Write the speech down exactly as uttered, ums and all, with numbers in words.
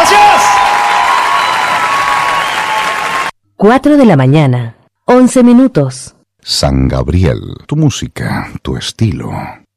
¡Gracias! cuatro de la mañana, once minutos. San Gabriel, tu música, tu estilo.